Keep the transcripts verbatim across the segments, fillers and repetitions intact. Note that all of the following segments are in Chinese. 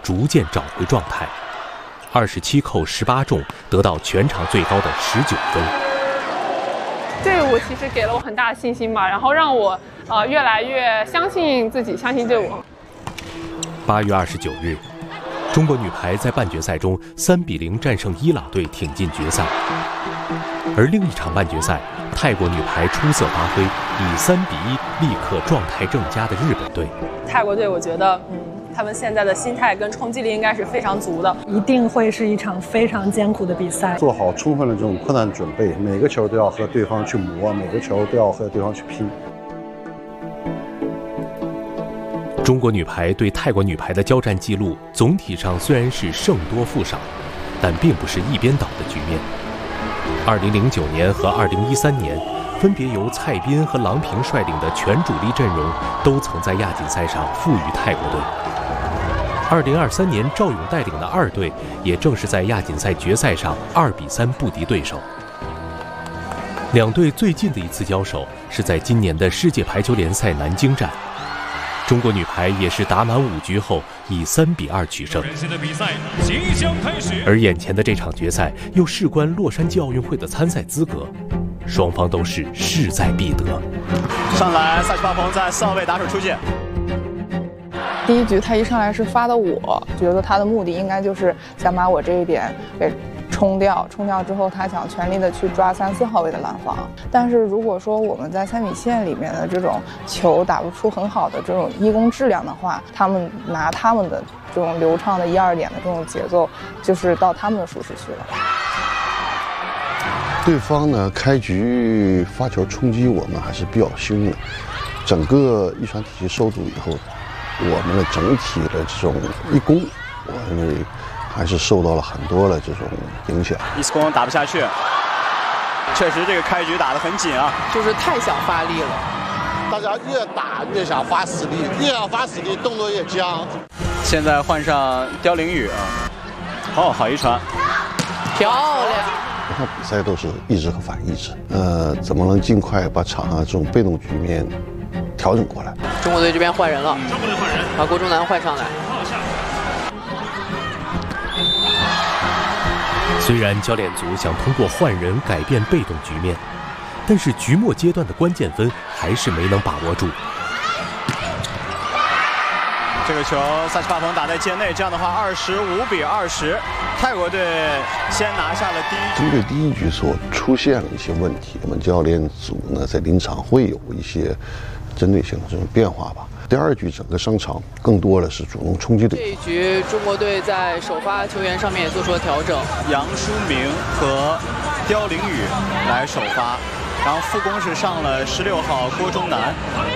逐渐找回状态，二十七扣十八中，得到全场最高的十九分。 队伍其实给了我很大的信心吧，然后让我呃越来越相信自己，相信队伍。 八月二十九日，中国女排在半决赛中三比零战胜伊朗队，挺进决赛。而另一场半决赛，泰国女排出色发挥，以三比一力克状态正佳的日本队。 泰国队，我觉得，嗯，他们现在的心态跟冲击力应该是非常足的， 一定会是一场非常艰苦的比赛。 做好充分的这种困难准备，每个球都要和对方去磨，每个球都要和对方去拼。 中国女排对泰国女排的交战记录总体上虽然是胜多负少，但并不是一边倒的局面。二零零九年和二零一三年，分别由蔡斌和郎平率领的全主力阵容都曾在亚锦赛上负于泰国队。二零二三年赵勇带领的二队也正是在亚锦赛决赛上二比三不敌对手。两队最近的一次交手是在今年的世界排球联赛南京站。中国女排也是打满五局后以三比二取胜，而眼前的这场决赛又事关洛杉矶奥运会的参赛资格，双方都是势在必得。 上来，萨奇巴蓬在四号位打手出界。 第一局他一上来是发的我，觉得他的目的应该就是想把我这一点给冲掉，冲掉之后他想全力的去抓三四号位的拦防。但是如果说我们在三米线里面的这种球打不出很好的这种一攻质量的话，他们拿他们的这种流畅的一二点的这种节奏，就是到他们的舒适区了。 对方呢开局发球冲击我们还是比较凶的，整个一传体系收住以后，我们的整体的这种一攻，我认为还是受到了很多的这种影响。 一次攻打不下去，确实这个开局打得很紧啊， 就是太想发力了。 大家越打越想发实力，越想发实力，动作越僵。 现在换上刁凌雨啊，哦，好一传， 漂亮。 那比赛都是意志和反意志，呃，怎么能尽快把场上这种被动局面调整过来？ 中国队这边换人了，中国队换人，把郭忠南换上来。 虽然教练组想通过换人改变被动局面，但是局末阶段的关键分还是没能把握住。 这个球萨奇巴蓬打在界内，这样的话二十五比二十，泰国队先拿下了第一局。 针对第一局所出现了一些问题，我们教练组呢在临场会有一些针对性的这种变化吧。第二局整个上场更多的是主动冲击的。 这一局中国队在首发球员上面也做出了调整， 杨舒明和刁凌雨来首发，然后副攻是上了十六号郭忠南。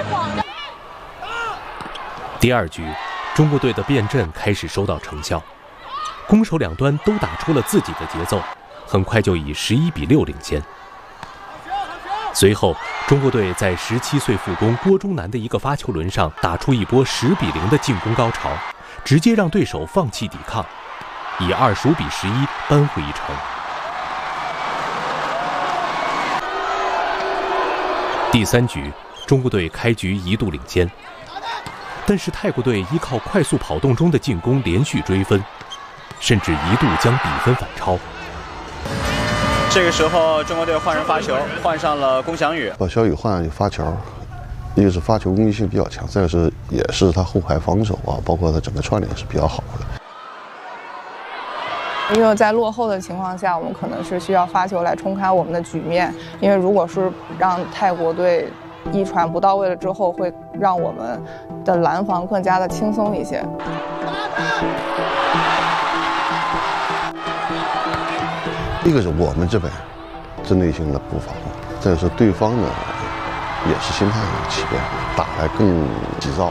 第二局，中国队的变阵开始收到成效，攻守两端都打出了自己的节奏，很快就以十一比六领先。随后，中国队在十七岁副攻郭忠南的一个发球轮上打出一波十比零的进攻高潮，直接让对手放弃抵抗，以二十五比十一扳回一城。第三局，中国队开局一度领先，但是泰国队依靠快速跑动中的进攻连续追分，甚至一度将比分反超。 这个时候，中国队换人发球，换上了龚翔宇。 把小宇换上去发球，一个是发球攻击性比较强，再一个是也是他后排防守啊，包括他整个串联是比较好的。 因为在落后的情况下，我们可能是需要发球来冲开我们的局面。因为如果是让泰国队一传不到位了之后，会让我们的拦防更加的轻松一些。 一个是我们这边针对性的布防，再是对方呢也是心态有起变，打来更急躁。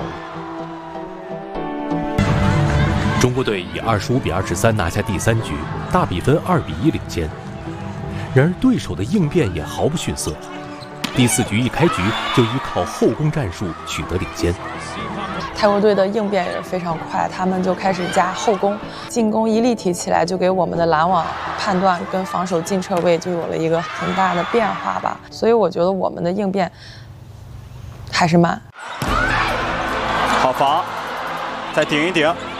中国队以二十五比二十三拿下第三局，大比分二比一领先。然而对手的应变也毫不逊色，第四局一开局就依靠后攻战术取得领先。 泰国队的应变也是非常快，他们就开始加后攻，进攻一立体起来，就给我们的拦网判断跟防守进撤位就有了一个很大的变化吧。所以我觉得我们的应变还是慢。 好防，再顶一顶。